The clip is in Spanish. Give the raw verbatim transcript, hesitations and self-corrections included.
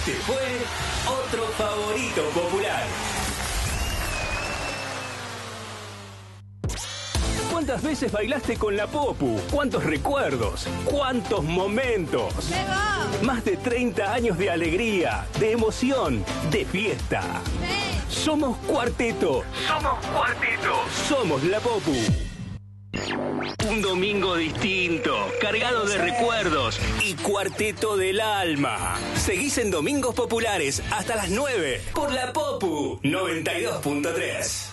Este fue otro favorito popular. ¿Cuántas veces bailaste con la Popu? ¿Cuántos recuerdos? ¿Cuántos momentos? ¡Llegó! Más de treinta años de alegría, de emoción, de fiesta. Sí. Somos Cuarteto. Somos Cuarteto. Somos la Popu. Un domingo distinto, cargado de recuerdos y Cuarteto del alma. Seguís en Domingos Populares hasta las nueve por la Popu noventa y dos punto tres.